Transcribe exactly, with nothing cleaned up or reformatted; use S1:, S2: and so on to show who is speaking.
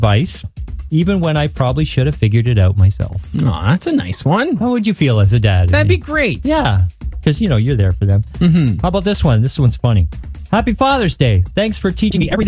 S1: advice, even when I probably should have figured it out myself.
S2: Oh, that's a nice one.
S1: How would you feel as a dad?
S2: That'd be great.
S1: Yeah, because, you know, you're there for them. Mm-hmm. How about this one? This one's funny. Happy Father's Day. Thanks for teaching me everything